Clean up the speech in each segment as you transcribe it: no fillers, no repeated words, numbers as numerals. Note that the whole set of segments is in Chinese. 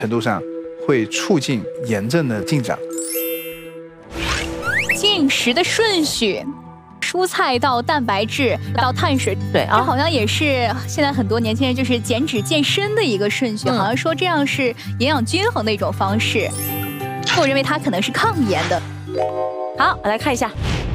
程度上会促进炎症的进展。 进食的顺序，蔬菜到蛋白质到碳水， 对啊， 这好像也是现在很多年轻人就是减脂健身的一个顺序，好像说这样是营养均衡的一种方式。我认为它可能是抗炎的。 好，我来看一下。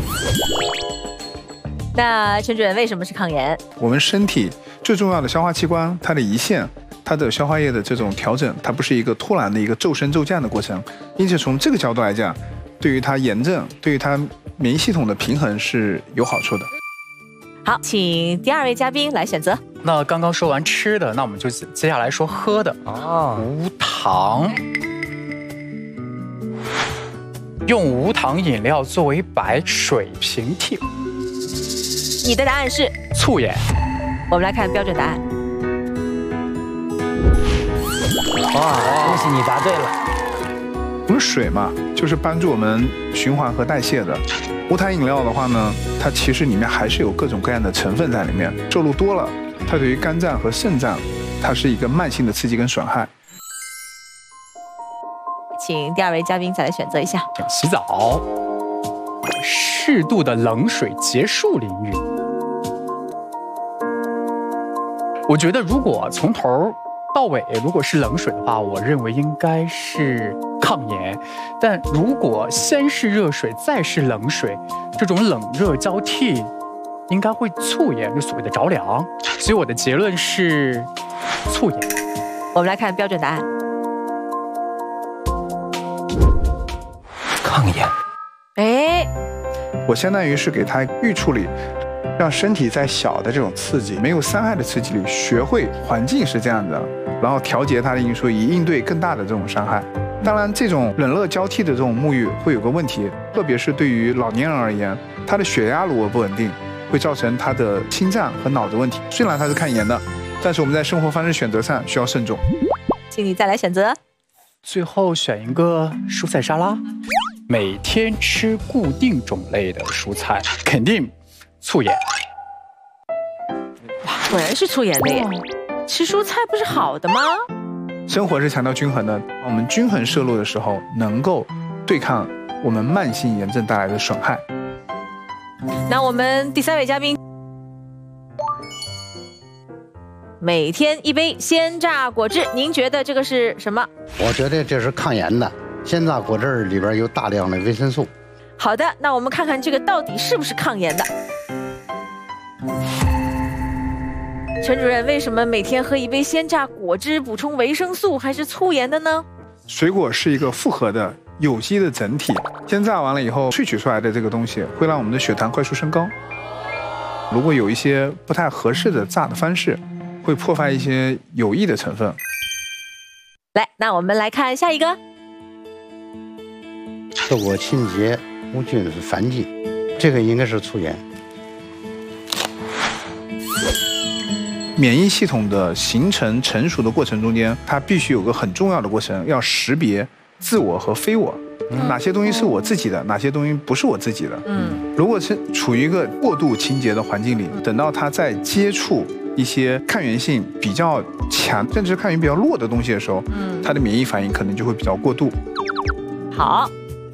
那陈主任为什么是抗炎？ 我们身体最重要的消化器官，它的胰腺，它的消化液的这种调整，它不是一个突然的一个骤升骤降的过程，因此从这个角度来讲，对于它炎症，对于它免疫系统的平衡是有好处的。 好，请第2位嘉宾来选择。 那刚刚说完吃的，那我们就接下来说喝的啊，无糖。用无糖饮料作为白水平替。 你的答案是醋盐。 我们来看标准答案。 哇，恭喜你答对了。 我们水嘛，就是帮助我们循环和代谢的。无糖饮料的话呢，它其实里面还是有各种各样的成分在里面，摄入多了，它对于肝脏和肾脏，它是一个慢性的刺激跟损害。 请第2位嘉宾再来选择一下。 洗澡，适度的冷水结束淋浴。我觉得如果从头到尾如果是冷水的话，我认为应该是抗炎。但如果先是热水再是冷水，这种冷热交替应该会促炎，就所谓的着凉。所以我的结论是促炎。 我们来看标准答案。 抗炎。 哎， 我相当于是给它预处理，让身体在小的这种刺激、没有伤害的刺激里，学会环境是这样的，然后调节它的因素，以应对更大的这种伤害。当然，这种冷热交替的这种沐浴会有个问题，特别是对于老年人而言，他的血压如果不稳定，会造成他的心脏和脑的问题。虽然它是抗炎的，但是我们在生活方式选择上需要慎重。 请你再来选择。 最后选一个蔬菜沙拉，每天吃固定种类的蔬菜，肯定促炎。 哇，果然是促炎的耶！吃蔬菜不是好的吗？ 生活是强调均衡的，我们均衡摄入的时候，能够对抗我们慢性炎症带来的损害。 那我们第3位嘉宾，每天一杯鲜榨果汁，您觉得这个是什么？ 我觉得这是抗炎的，鲜榨果汁里边有大量的维生素。 好的，那我们看看这个到底是不是抗炎的。陈主任，为什么每天喝一杯鲜榨果汁补充维生素还是促炎的呢？ 水果是一个复合的有机的整体，鲜榨完了以后萃取出来的这个东西会让我们的血糖快速升高。如果有一些不太合适的榨的方式，会破坏一些有益的成分。 来，那我们来看下一个。 透过清洁无菌繁殖，这个应该是促炎。 免疫系统的形成成熟的过程中间，它必须有个很重要的过程，要识别自我和非我，哪些东西是我自己的，哪些东西不是我自己的。如果是处于一个过度清洁的环境里，等到它在接触一些抗原性比较强，甚至抗原比较弱的东西的时候，它的免疫反应可能就会比较过度。 好。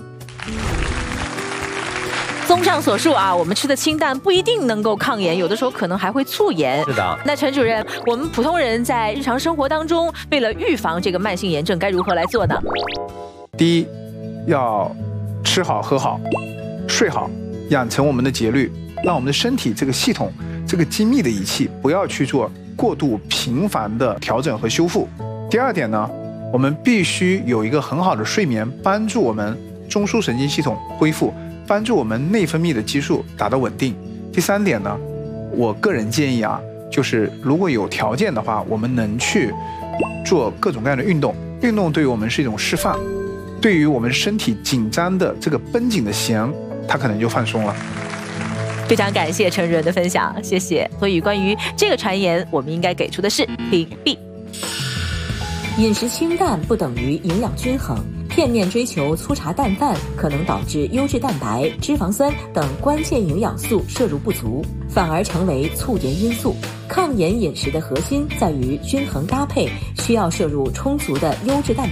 综上所述啊，我们吃的清淡不一定能够抗炎，有的时候可能还会促炎。 是的。 那陈主任，我们普通人在日常生活当中，为了预防这个慢性炎症，该如何来做呢？ 第一，要吃好喝好，睡好，养成我们的节律，让我们的身体这个系统，这个精密的仪器不要去做过度频繁的调整和修复。第二点呢，我们必须有一个很好的睡眠，帮助我们中枢神经系统恢复，帮助我们内分泌的激素达到稳定。第三点呢，我个人建议啊，就是如果有条件的话，我们能去做各种各样的运动。运动对于我们是一种释放，对于我们身体紧张的这个绷紧的弦，它可能就放松了。 非常感谢陈主任的分享，谢谢。所以关于这个传言，我们应该给出的是屏蔽。 饮食清淡不等于营养均衡， 片面追求粗茶淡饭，可能导致优质蛋白、脂肪酸等关键营养素摄入不足，反而成为促炎因素。抗炎饮食的核心在于均衡搭配，需要摄入充足的优质蛋白。